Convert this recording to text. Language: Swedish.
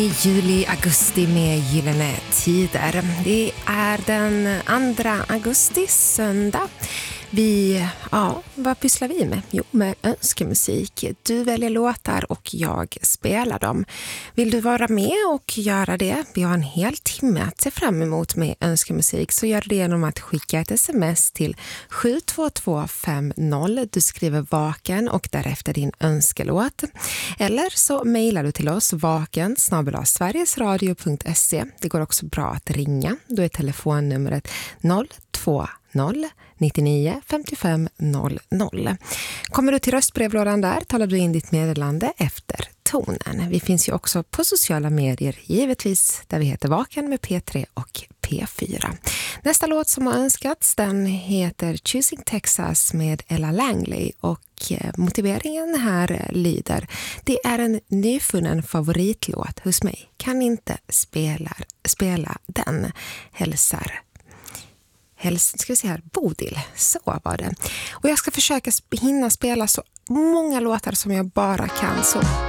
I juli, augusti med Gyllene Tider. Det är den 2 augusti, söndag. Vad pysslar vi med? Jo, med önskemusik. Du väljer låtar och jag spelar dem. Vill du vara med och göra det? Vi har en hel timme att se fram emot med önskemusik, så gör det genom att skicka ett sms till 72250. Du skriver vaken och därefter din önskelåt. Eller så mejlar du till oss vaken@sverigesradio.se. Det går också bra att ringa. Då är telefonnumret 020 99 55 00. Kommer du till röstbrevlådan där talar du in ditt meddelande efter tonen. Vi finns ju också på sociala medier, givetvis, där vi heter Vaken med P3 och P4. Nästa låt som har önskats, den heter Choosing Texas med Ella Langley, och motiveringen här lyder: det är en nyfunnen favoritlåt hos mig. Kan inte spela den. Hälsar Bodil. Så var det. Och jag ska försöka hinna spela så många låtar som jag bara kan. Så